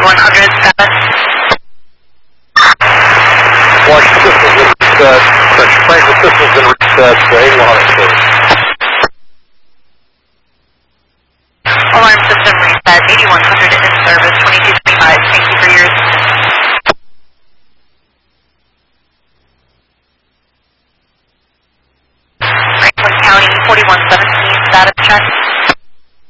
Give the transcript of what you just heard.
8100 status. Flight systems in reset. Transit systems in reset. 8100, please. Alarm system reset. 8100 in service. 2225. Thank you for yours. Franklin County 4117 status check.